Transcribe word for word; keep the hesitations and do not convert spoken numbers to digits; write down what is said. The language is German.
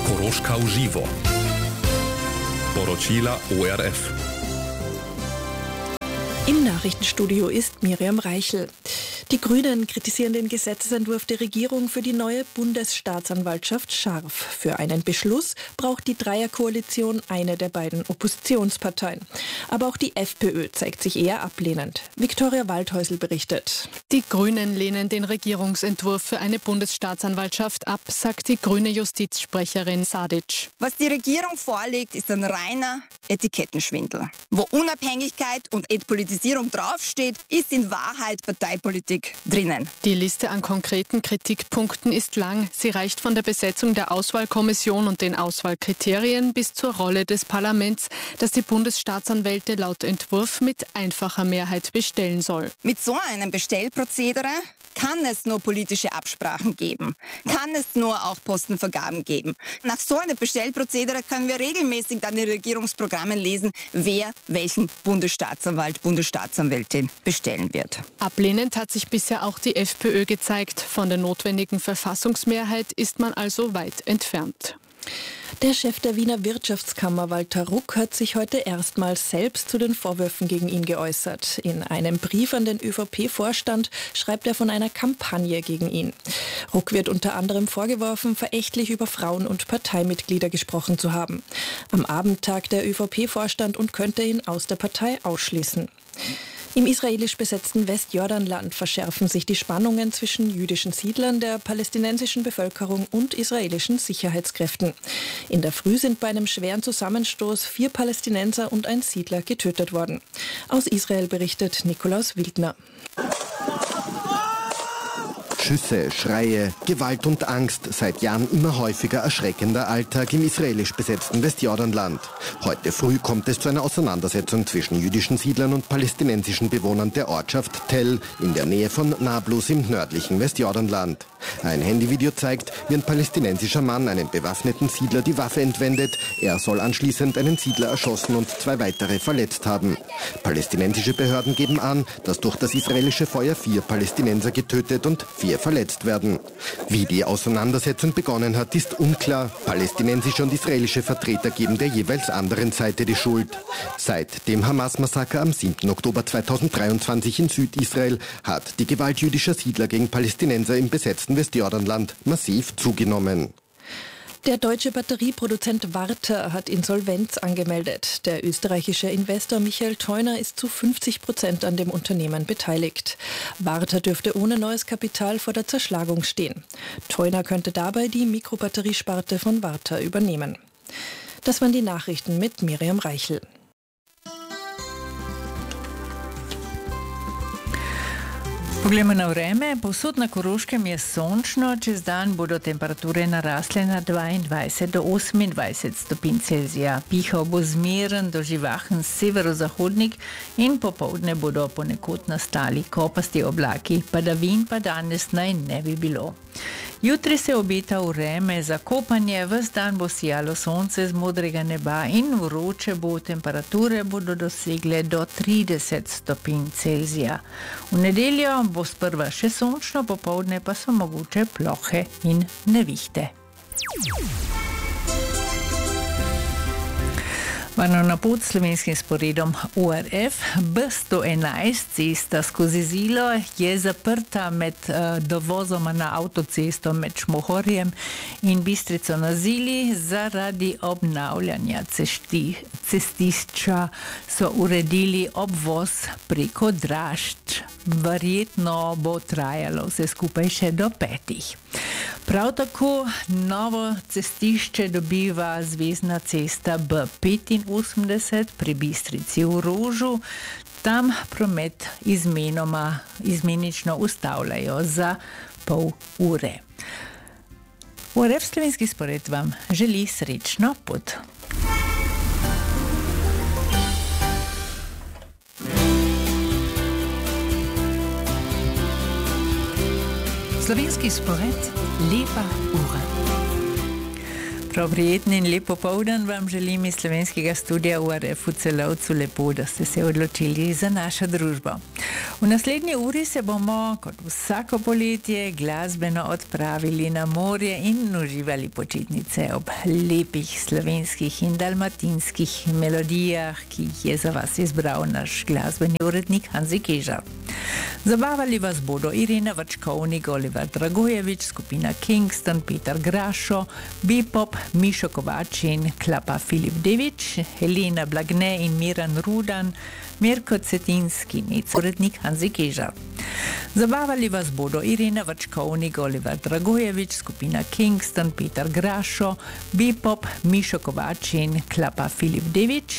Koroška v živo. Poročila O R F. Im Nachrichtenstudio ist Miriam Reichel. Die Grünen kritisieren den Gesetzesentwurf der Regierung für die neue Bundesstaatsanwaltschaft scharf. Für einen Beschluss braucht die Dreierkoalition eine der beiden Oppositionsparteien. Aber auch die FPÖ zeigt sich eher ablehnend. Viktoria Waldhäusl berichtet. Die Grünen lehnen den Regierungsentwurf für eine Bundesstaatsanwaltschaft ab, sagt die grüne Justizsprecherin Sadic. Was die Regierung vorlegt, ist ein reiner Etikettenschwindel. Wo Unabhängigkeit und Entpolitisierung draufsteht, ist in Wahrheit Parteipolitik drinnen. Die Liste an konkreten Kritikpunkten ist lang. Sie reicht von der Besetzung der Auswahlkommission und den Auswahlkriterien bis zur Rolle des Parlaments, das die Bundesstaatsanwälte laut Entwurf mit einfacher Mehrheit bestellen soll. Mit so einem Bestellprozedere kann es nur politische Absprachen geben, kann es nur auch Postenvergaben geben. Nach so einem Bestellprozedere können wir regelmäßig dann in Regierungsprogrammen lesen, wer welchen Bundesstaatsanwalt, Bundesstaatsanwältin bestellen wird. Ablehnend hat sich bisher auch die FPÖ gezeigt. Von der notwendigen Verfassungsmehrheit ist man also weit entfernt. Der Chef der Wiener Wirtschaftskammer, Walter Ruck, hat sich heute erstmals selbst zu den Vorwürfen gegen ihn geäußert. In einem Brief an den ÖVP-Vorstand schreibt er von einer Kampagne gegen ihn. Ruck wird unter anderem vorgeworfen, verächtlich über Frauen und Parteimitglieder gesprochen zu haben. Am Abend tagt der ÖVP-Vorstand und könnte ihn aus der Partei ausschließen. Im israelisch besetzten Westjordanland verschärfen sich die Spannungen zwischen jüdischen Siedlern, der palästinensischen Bevölkerung und israelischen Sicherheitskräften. In der Früh sind bei einem schweren Zusammenstoß vier Palästinenser und ein Siedler getötet worden. Aus Israel berichtet Nikolaus Wildner. Schüsse, Schreie, Gewalt und Angst, seit Jahren immer häufiger erschreckender Alltag im israelisch besetzten Westjordanland. Heute früh kommt es zu einer Auseinandersetzung zwischen jüdischen Siedlern und palästinensischen Bewohnern der Ortschaft Tell in der Nähe von Nablus im nördlichen Westjordanland. Ein Handyvideo zeigt, wie ein palästinensischer Mann einen bewaffneten Siedler die Waffe entwendet. Er soll anschließend einen Siedler erschossen und zwei weitere verletzt haben. Palästinensische Behörden geben an, dass durch das israelische Feuer vier Palästinenser getötet und vier verletzt werden. Wie die Auseinandersetzung begonnen hat, ist unklar. Palästinensische und israelische Vertreter geben der jeweils anderen Seite die Schuld. Seit dem Hamas-Massaker am siebten Oktober zweitausenddreiundzwanzig in Südisrael hat die Gewalt jüdischer Siedler gegen Palästinenser im besetzten Westjordanland massiv zugenommen. Der deutsche Batterieproduzent Varta hat Insolvenz angemeldet. Der österreichische Investor Michael Theuner ist zu fünfzig Prozent an dem Unternehmen beteiligt. Varta dürfte ohne neues Kapital vor der Zerschlagung stehen. Theuner könnte dabei die Mikrobatteriesparte von Varta übernehmen. Das waren die Nachrichten mit Miriam Reichel. Poglejmo na vreme. Povsod na Koroškem je sončno, čez dan bodo temperature narasle na dvaindvajset do osemindvajset stopinj Celzija. Pihal bo zmeren do živahen severozahodnik in popoldne bodo ponekod nastali kopasti oblaki. Padavin pa danes naj ne bi bilo. Jutri se obeta vreme za kopanje, ves dan bo sijalo sonce z modrega neba in vroče bo, temperature bodo dosegle do trideset stopinj Celzija. V nedeljo bo sprva še sončno, popoldne pa so mogoče plohe in nevihte. Varno na pot slovenskim sporedom O R F. B sto enajst cesta skozi Zilo je zaprta med uh, dovozoma na avtocesto med Šmohorjem in Bistrico na Zili zaradi obnavljanja cesti, cestišča. So uredili obvoz preko Drašč. Verjetno bo trajalo vse skupaj še do petih. Prav tako novo cestišče dobiva zvezna cesta B petinosemdeset pri Bistrici v Rožu. Tam promet izmenoma, izmenično ustavljajo za pol ure. O R F slovenski spored vam želi srečno pot. Slovenski spored, lepa ura. Prav prijetni in lep popoldan vam želim iz slovenskega studia O R F v Celovcu. Lepo, da ste se odločili za našo družbo. V naslednji uri se bomo, kot vsako poletje, glasbeno odpravili na morje in uživali počitnice ob lepih slovenskih in dalmatinskih melodijah, ki jih je za vas izbral naš glasbeni urednik Hanzi Kežar. Zabavali vas bodo Irena Vrčkovnik, Oliver Dragojevič, skupina Kingston, Peter Grašo, Bepop, Mišo Kovačin, Klapa Filip Devič, Helena Blagne in Miran Rudan, Mirko Cetinski, nec urednik Hanzi Kežar. Zabavali vas bodo Irena Vrčkovnik, Oliver Dragojevič, skupina Kingston, Peter Grašo, Bepop, Mišo Kovačin, Klapa Filip Devič,